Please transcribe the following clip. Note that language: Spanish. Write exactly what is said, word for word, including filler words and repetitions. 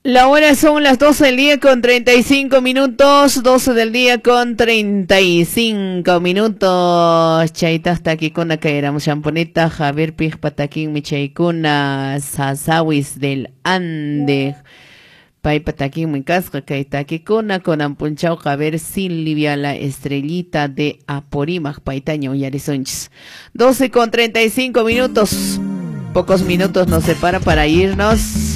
La hora son las doce del día con treinta y cinco minutos, doce del día con treinta y cinco minutos. Chaita hasta aquí con la caeramos champoneta, Javier Pij Pataquín Michaicuna, Sasawis del Ande. Pai Pataquín Mincasca, Kaitaquicuna, con Ampunchao Javier Silvia, la estrellita de Aporímac, Paitaño y Arizonchis. doce con treinta y cinco minutos. Pocos minutos nos separa para irnos.